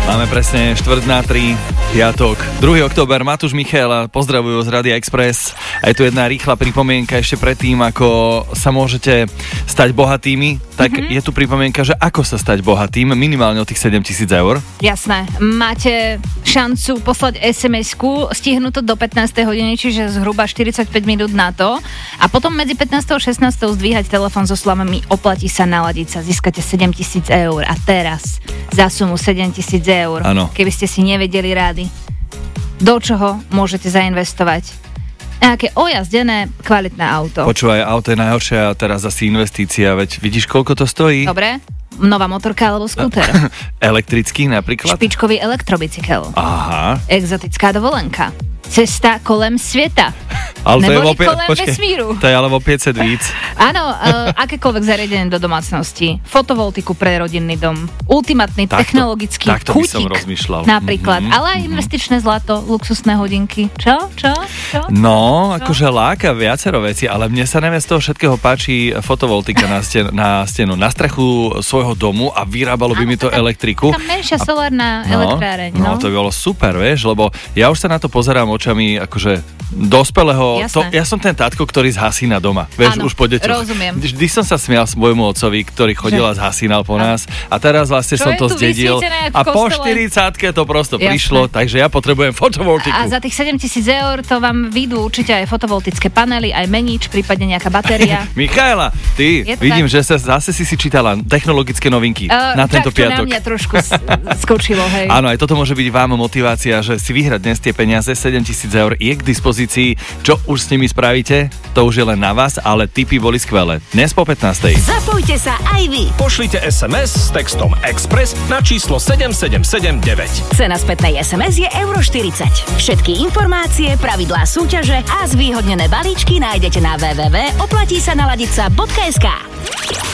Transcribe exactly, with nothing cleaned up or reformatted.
Máme presne štvrť na tri, piatok, druhý október, Matúš Michal, pozdravujú z Rádia Express. A je tu jedna rýchla pripomienka ešte predtým, ako sa môžete stať bohatými, tak mm-hmm. je tu pripomienka, že ako sa stať bohatým, minimálne o tých sedemtisíc eur. Jasné, máte šancu poslať es em esku, stihnúť to do pätnástej hodiny, čiže zhruba štyridsaťpäť minút na to. A potom medzi pätnástou a šestnástou zdvíhať telefón so slovami oplatí sa, naladiť sa, získate sedemtisíc eur. A teraz za sumu sedemtisíc eur, ano. Keby ste si nevedeli rády, do čoho môžete zainvestovať? Nejaké ojazdené, kvalitné auto. Počúvaj, auto je najhoršia a teraz asi investícia, veď vidíš, koľko to stojí? Dobre, nová motorka alebo skúter. Elektrický napríklad? Špičkový elektrobicykel. Aha. Exotická dovolenka. Cesta kolem sveta. Ale to je Neboli opie- kolem počkej, vesmíru. To je ale vo päťdesiat víc. Áno, uh, akékoľvek zariadenie do domácnosti. Fotovoltiku pre rodinný dom. Ultimátny Takto, technologický takto by kútik. som rozmýšľal. Napríklad. Mm-hmm. Ale aj investičné zlato, luxusné hodinky. Čo? Čo? Čo? No, Čo? akože láka viacero veci, ale mne sa neviem z toho všetkého páči fotovoltika na, sten- na stenu, na strechu svojho domu a vyrábalo by Áno, mi to taká- elektriku. Taká menšia solárna No, elektráreň. no, to by bolo super, vieš, lebo ja už sa na to pozerám očami akože dospelého, to, Jasné. ja som ten tátko, ktorý zhasína doma, vieš, Áno, už po deťoch. rozumiem. Vždy som sa smial svojmu otcovi, ktorý chodila zhasínal po nás a teraz vlastne Čo som je to tu zdedil vysvietené v a po kostole? štyridsiatke to prosto Jasné. prišlo, takže ja potrebujem fotovoltiku. A za tých sedemtisíc eur to vám vyjdú určite aj fotovoltické panely, aj menič, prípadne nejaká batéria. Michaela, ty, Je to vidím, tak? že sa zase si si čítala technologické novinky Uh, na tento tak, čo piatok. na mňa trošku s- skočilo, hej. Áno, aj toto môže byť vám motivácia, že si vyhrať dnes tie peniaze, sedemtisíc eur je k dispozícii. Čo už s nimi spravíte, to už je len na vás, ale tipy boli skvelé. Dnes po pätnástej. Zapojte sa aj vy. Pošlite es em es s textom Express na číslo sedem sedem sedem deväť. Cena spätnej es em es je euro štyridsať. Všetky informácie, pravidlá súťaže a zvýhodnené balíčky nájdete na w w w bodka oplatí sa naladiť sa bodka es ká.